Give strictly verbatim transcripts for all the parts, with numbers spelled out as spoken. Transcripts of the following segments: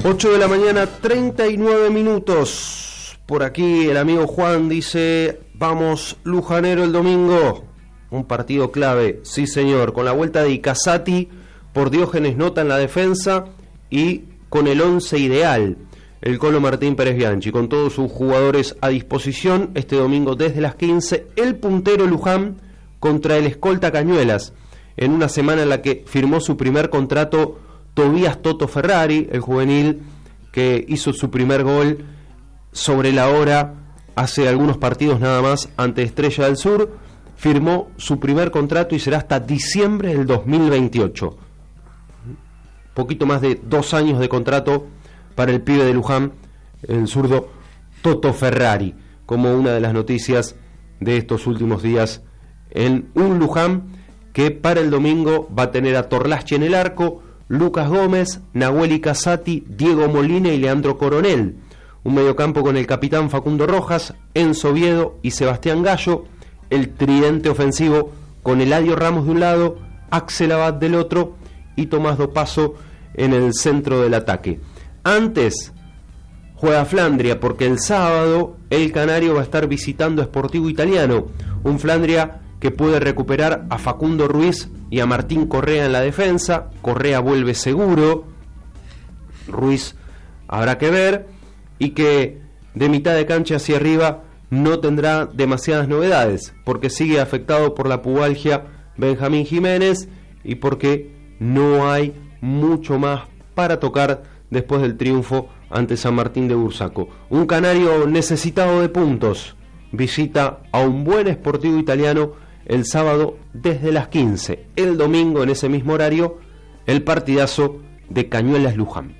ocho de la mañana, treinta y nueve minutos. Por aquí el amigo Juan dice: vamos Lujanero el domingo. Un partido clave, sí señor, con la vuelta de Icasati por Diógenes Nota en la defensa y con el once ideal, el Colo Martín Pérez Bianchi, con todos sus jugadores a disposición. Este domingo desde las quince, el puntero Luján contra el escolta Cañuelas, en una semana en la que firmó su primer contrato Tobías Toto Ferrari, el juvenil que hizo su primer gol sobre la hora hace algunos partidos nada más ante Estrella del Sur. Firmó su primer contrato y será hasta diciembre del dos mil veintiocho. Poquito más de dos años de contrato para el pibe de Luján, el zurdo Toto Ferrari, como una de las noticias de estos últimos días en un Luján que para el domingo va a tener a Torlaschi en el arco, Lucas Gómez, Nahuel Icasati, Diego Molina y Leandro Coronel. Un mediocampo con el capitán Facundo Rojas, Enzo Oviedo y Sebastián Gallo. El tridente ofensivo con Eladio Ramos de un lado, Axel Abad del otro y Tomás Dopazo en el centro del ataque. Antes juega Flandria porque el sábado el Canario va a estar visitando a Sportivo Italiano, un Flandria que puede recuperar a Facundo Ruiz y a Martín Correa en la defensa. Correa vuelve seguro, Ruiz habrá que ver, y que de mitad de cancha hacia arriba no tendrá demasiadas novedades, porque sigue afectado por la pubalgia Benjamín Jiménez y porque no hay mucho más para tocar después del triunfo ante San Martín de Bursaco. Un Canario necesitado de puntos visita a un buen Sportivo Italiano el sábado desde las quince. El domingo en ese mismo horario, el partidazo de Cañuelas Luján.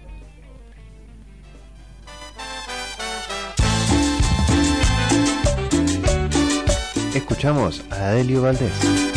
Escuchamos a Adelio Valdés.